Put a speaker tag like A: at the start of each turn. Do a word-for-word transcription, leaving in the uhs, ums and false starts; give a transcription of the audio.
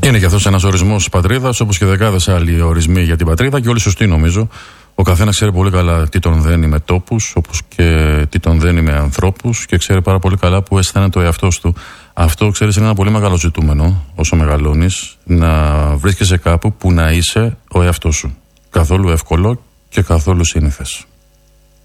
A: Είναι και αυτός ένας ορισμός πατρίδας, όπως και δεκάδες άλλοι ορισμοί για την πατρίδα, και όλοι σωστοί νομίζω. Ο καθένας ξέρει πολύ καλά τι τον δένει με τόπους, όπως και τι τον δένει με ανθρώπους, και ξέρει πάρα πολύ καλά που αισθάνεται ο εαυτός του. Αυτό, ξέρεις, είναι ένα πολύ μεγάλο ζητούμενο όσο μεγαλώνεις, να βρίσκεσαι κάπου που να είσαι ο εαυτός σου. Καθόλου εύκολο και καθόλου σύνηθες.